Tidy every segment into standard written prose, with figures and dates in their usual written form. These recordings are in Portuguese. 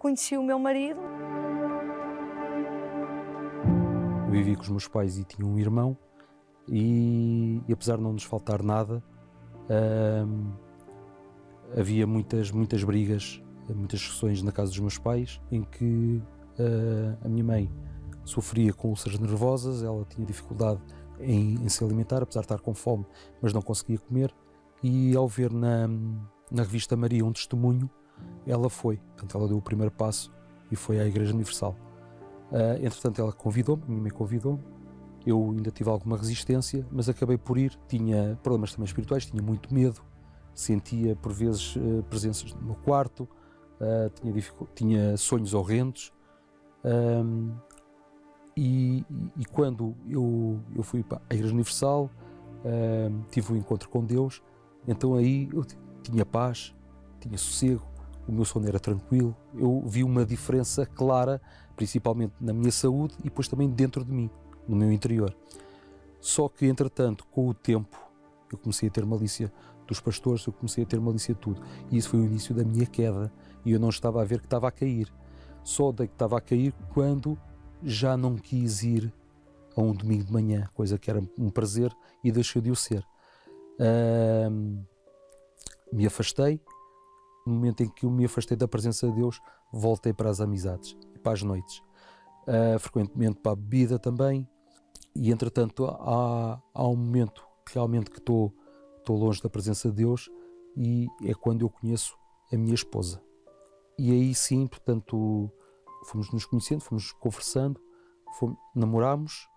conheci o meu marido. Eu vivia com os meus pais e tinha um irmão e apesar de não nos faltar nada, havia muitas brigas, muitas discussões na casa dos meus pais, em que a minha mãe sofria com úlceras nervosas, ela tinha dificuldade em se alimentar, apesar de estar com fome, mas não conseguia comer, e ao ver na revista Maria um testemunho, ela foi, portanto ela deu o primeiro passo e foi à Igreja Universal. Entretanto ela convidou-me, minha mãe convidou-me, eu ainda tive alguma resistência, mas acabei por ir. Tinha problemas também espirituais, tinha muito medo, sentia por vezes presenças no meu quarto, tinha sonhos horrendos, e quando eu fui para a Igreja Universal, tive um encontro com Deus, então aí eu tinha paz, tinha sossego, o meu sono era tranquilo, eu vi uma diferença clara, principalmente na minha saúde e depois também dentro de mim, no meu interior. Só que, entretanto, com o tempo, eu comecei a ter malícia dos pastores, eu comecei a ter malícia de tudo. E isso foi o início da minha queda. E eu não estava a ver que estava a cair. Só que estava a cair quando já não quis ir a um domingo de manhã, coisa que era um prazer e deixou de o ser. Me afastei. No momento em que eu me afastei da presença de Deus, voltei para as amizades e para as noites. Frequentemente para a bebida também. E entretanto há um momento realmente que estou longe da presença de Deus e é quando eu conheço a minha esposa. E aí sim, portanto, fomos nos conhecendo, fomos conversando, namorámos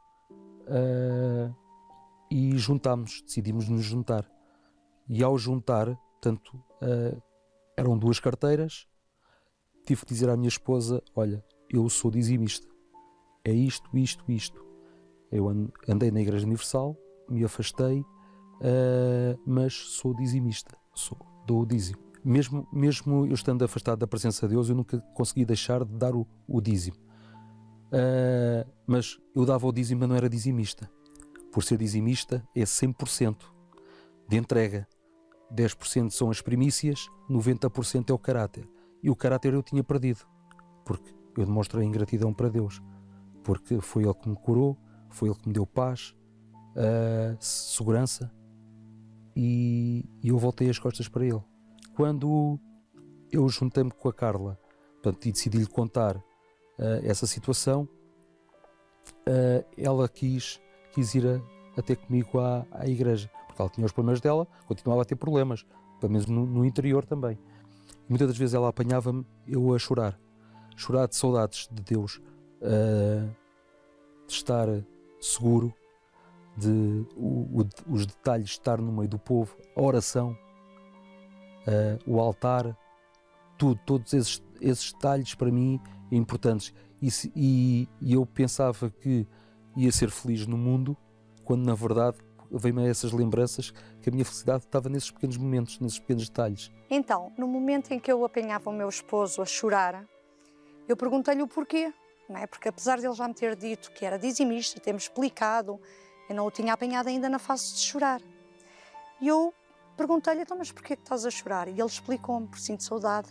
e juntámos, decidimos nos juntar. E ao juntar, portanto, eram 2 carteiras, tive que dizer à minha esposa, olha, eu sou dizimista, é isto. Eu andei na Igreja Universal, me afastei, mas sou dizimista, dou o dízimo. Mesmo eu estando afastado da presença de Deus, eu nunca consegui deixar de dar o dízimo. Mas eu dava o dízimo, mas não era dizimista. Por ser dizimista é 100% de entrega. 10% são as primícias, 90% é o caráter. E o caráter eu tinha perdido, porque eu demonstrei ingratidão para Deus, porque foi Ele que me curou, foi Ele que me deu paz, segurança, e eu voltei as costas para Ele. Quando eu juntei-me com a Carla, portanto, e decidi-lhe contar essa situação, ela quis ir até comigo à igreja, porque ela tinha os problemas dela, continuava a ter problemas, pelo menos no interior também. E muitas das vezes ela apanhava-me, eu a chorar de saudades de Deus, de estar seguro, de os detalhes de estar no meio do povo, a oração, o altar, todos esses detalhes para mim importantes. E eu pensava que ia ser feliz no mundo, quando na verdade veio-me essas lembranças que a minha felicidade estava nesses pequenos momentos, nesses pequenos detalhes. Então, no momento em que eu apanhava o meu esposo a chorar, eu perguntei-lhe o porquê, não é? Porque apesar de ele já me ter dito que era dizimista, ter-me explicado, eu não o tinha apanhado ainda na fase de chorar. E eu perguntei-lhe, então, mas porquê que estás a chorar? E ele explicou-me, porque sinto saudade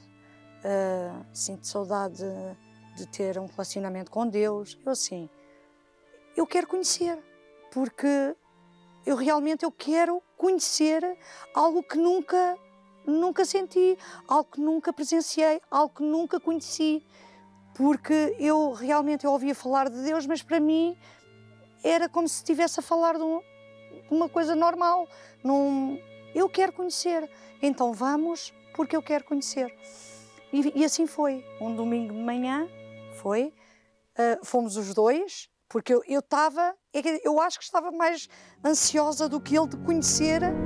de ter um relacionamento com Deus. Eu assim, eu quero conhecer, porque eu quero conhecer algo que nunca senti, algo que nunca presenciei, algo que nunca conheci, porque eu ouvia falar de Deus, mas para mim era como se estivesse a falar de uma coisa normal. Eu quero conhecer, então vamos, porque eu quero conhecer. E assim foi, um domingo de manhã, fomos os 2, porque eu acho que estava mais ansiosa do que ele de conhecer